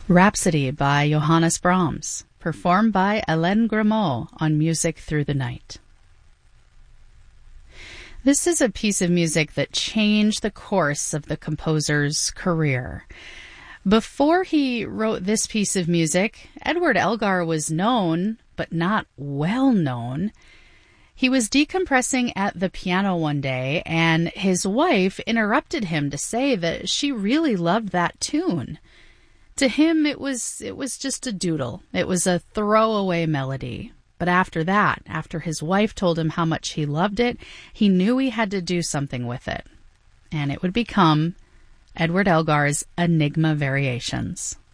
Rhapsody by Johannes Brahms, performed by Hélène Grimaud on Music Through the Night. This is a piece of music that changed the course of the composer's career. Before he wrote this piece of music, Edward Elgar was known, but not well known. He was decompressing at the piano one day, and his wife interrupted him to say that she really loved that tune. To him, it was just a doodle. It was a throwaway melody. But after that, after his wife told him how much he loved it, he knew he had to do something with it. And it would become Edward Elgar's Enigma Variations.